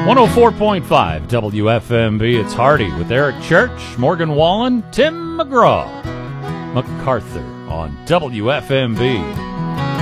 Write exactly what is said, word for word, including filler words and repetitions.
one oh four point five W F M B. It's Hardy with Eric Church, Morgan Wallen, Tim McGraw, MacArthur on W F M B.